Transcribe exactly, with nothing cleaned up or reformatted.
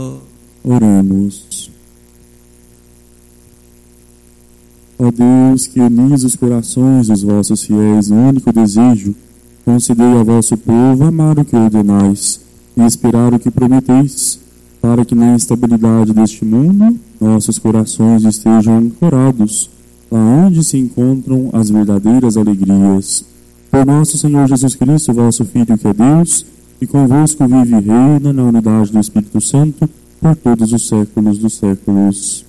Oremos. Ó Deus, que unis os corações dos vossos fiéis no único desejo, concedei ao vosso povo amar o que ordenais e esperar o que prometeis, para que na instabilidade deste mundo nossos corações estejam ancorados aonde se encontram as verdadeiras alegrias. Por nosso Senhor Jesus Cristo, vosso Filho, que é Deus, e convosco vive e reina na unidade do Espírito Santo, por todos os séculos dos séculos.